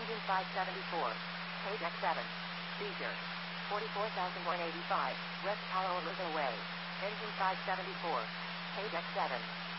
Engine 574. Page X7. Seizure. 44,185. West Palo Alto Way. Engine 574. Page X7.